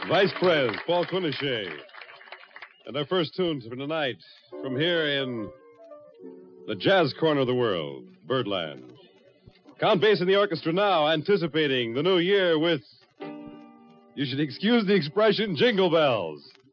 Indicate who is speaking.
Speaker 1: Vice Pres, Paul Quinochet. And our first tune for tonight, from here in the jazz corner of the world, Birdland. Count Bass in the orchestra now, anticipating the new year with, you should excuse the expression, jingle bells.